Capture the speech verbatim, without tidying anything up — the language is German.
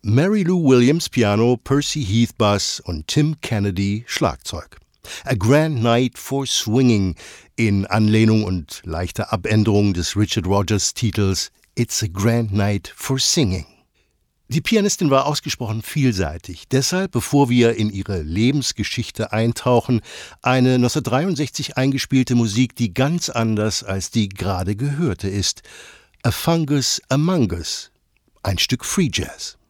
Mary Lou Williams Piano, Percy Heath Bass und Tim Kennedy Schlagzeug. A Grand Night for Swinging in Anlehnung und leichter Abänderung des Richard Rogers Titels It's a Grand Night for Singing. Die Pianistin war ausgesprochen vielseitig. Deshalb, bevor wir in ihre Lebensgeschichte eintauchen, eine neunzehnhundertdreiundsechzig eingespielte Musik, die ganz anders als die gerade gehörte ist. A Fungus Among Us, ein Stück Free Jazz.